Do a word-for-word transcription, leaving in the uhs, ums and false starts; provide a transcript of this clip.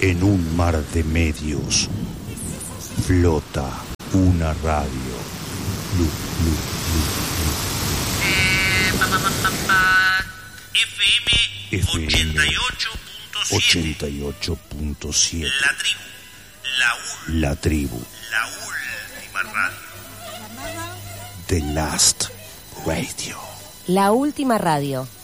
En un mar de medios flota una radio. Lu, lu, lu, lu. Eh, pa, pa, pa, pa, pa. F M ochenta y ocho punto siete. La tribu. La, ul- La tribu. la última radio. The Last Radio. La última radio.